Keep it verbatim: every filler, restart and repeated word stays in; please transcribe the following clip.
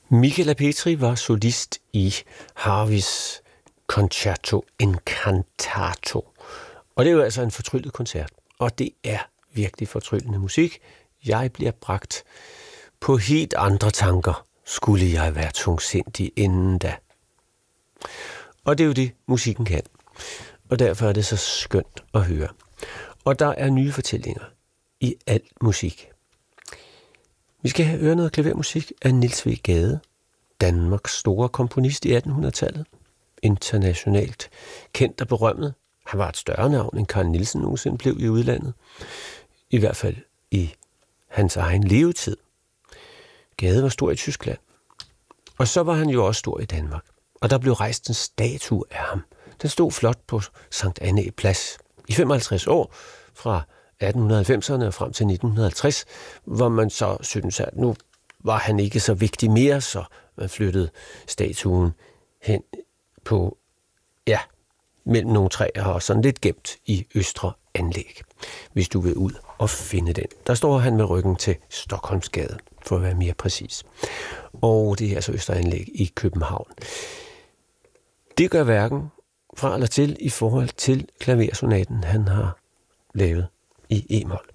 Michaela Petri var solist i Harveys Concerto Incantato. Og det er jo altså en fortryllet koncert. Og det er virkelig fortryllende musik. Jeg bliver bragt på helt andre tanker, skulle jeg være tungsindig inden da. Og det er jo det, musikken kan. Og derfor er det så skønt at høre. Og der er nye fortællinger i al musik. Vi skal høre noget klavermusik af Niels W. Gade, Danmarks store komponist i attenhundredetallet. Internationalt kendt og berømmet. Han var et større navn, end Carl Nielsen nogensinde blev i udlandet. I hvert fald i hans egen levetid. Gade var stor i Tyskland. Og så var han jo også stor i Danmark. Og der blev rejst en statue af ham. Den stod flot på Sankt Annæ Plads i femoghalvtreds år, fra atten halvfemserne og frem til nitten halvtreds, hvor man så synes, at nu var han ikke så vigtig mere, så man flyttede statuen hen på, ja, mellem nogle træer og sådan lidt gemt i Østre Anlæg, hvis du vil ud og finde den. Der står han med ryggen til Stockholmsgade, for at være mere præcis. Og det er altså Østre Anlæg i København. Det gør hverken fra eller til i forhold til klaversonaten, han har lavet i e-mol.